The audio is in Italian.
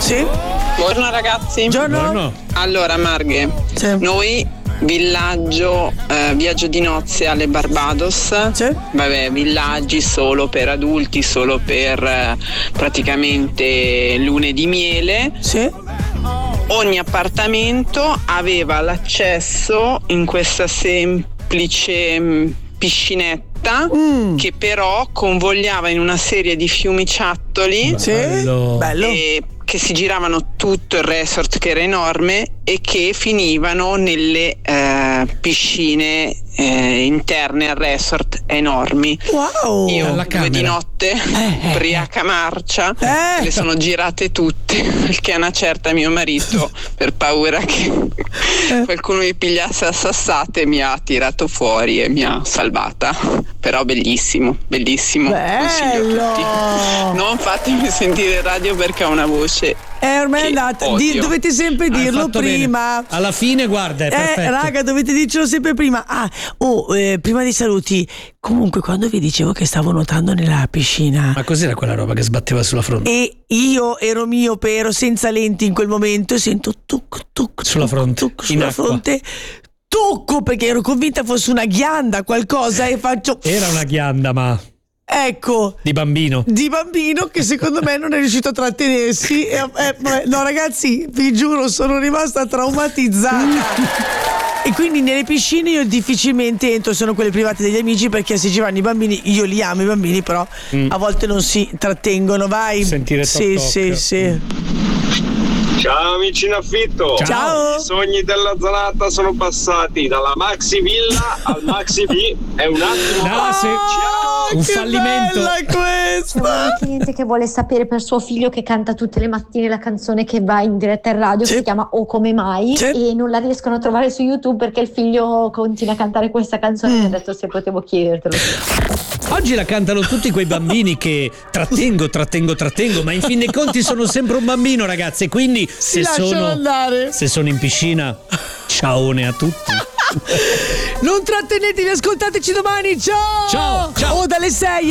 Sì. Buongiorno ragazzi. Buongiorno. Allora Marghe, Sì. noi viaggio di nozze alle Barbados. Sì. Vabbè, villaggi solo per adulti, solo per praticamente lune di miele. Sì. Ogni appartamento aveva l'accesso in questa semplice piscinetta che però convogliava in una serie di fiumiciattoli. Sì. Bello. Che si giravano tutto il resort, che era enorme, e che finivano nelle piscine interne al resort enormi. Wow. Io Alla 2 di camera. notte, ubriaca marcia, le sono girate tutte, perché a una certa mio marito, per paura che qualcuno mi pigliasse a sassate, mi ha tirato fuori e mi ha salvata. Però bellissimo, bellissimo. Consiglio a tutti. Non fatemi sentire il radio perché ha una voce. Ormai è andata. Dovete sempre dirlo prima. Bene. Alla fine, guarda, è perfetto. Raga, dovete dircelo sempre prima. Prima dei saluti, comunque, quando vi dicevo che stavo nuotando nella piscina, Ma cos'era quella roba che sbatteva sulla fronte? e io ero miope, ero senza lenti in quel momento, e sento tuc Sulla fronte, tuc in sulla acqua. fronte. Tocco, perché ero convinta fosse una ghianda, qualcosa, e faccio. Era una ghianda, ma Ecco. di bambino. Di bambino, che secondo me non è riuscito a trattenersi. No, ragazzi, vi giuro, sono rimasta traumatizzata. E quindi nelle piscine io difficilmente entro, sono quelle private degli amici, perché se ci vanno i bambini, io li amo i bambini, però a volte non si trattengono. Vai. Sentire Sì, toc toc. sì, sì. Ciao amici in affitto. Ciao. I sogni della zanata sono passati dalla Maxi Villa al Maxi B. È un attimo. Oh, Un che fallimento. bella C'è questa. una cliente che vuole sapere per suo figlio, che canta tutte le mattine la canzone che va in diretta in radio, Sì. che si chiama O come mai, Sì. e non la riescono a trovare su YouTube perché il figlio continua a cantare questa canzone. Mi ha detto se potevo chiedertelo. Oggi la cantano tutti quei bambini che trattengo, ma in fin dei conti sono sempre un bambino, ragazzi, quindi Si lasciano andare. se sono in piscina, ciaone a tutti. Non trattenetevi, ascoltateci domani. Ciao. Ciao. O dalle 6